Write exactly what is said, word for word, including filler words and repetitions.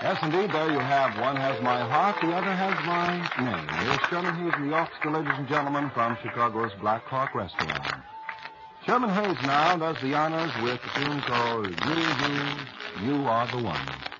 Yes, indeed, there you have one has my heart, the other has my name. Here's Sherman Hayes in the orchestra, ladies and gentlemen, from Chicago's Black Hawk Restaurant. Sherman Hayes now does the honors with the tune called You, You, You Are the One.